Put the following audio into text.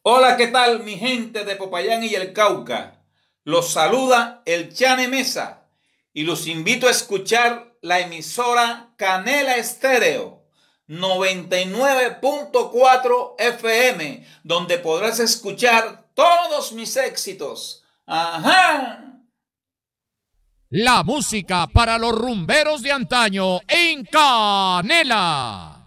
Hola, ¿qué tal mi gente de Popayán y el Cauca? Los saluda el Chane Mesa y los invito a escuchar la emisora Canela Estéreo 99.4 FM, donde podrás escuchar todos mis éxitos. ¡Ajá! La música para los rumberos de antaño en Canela.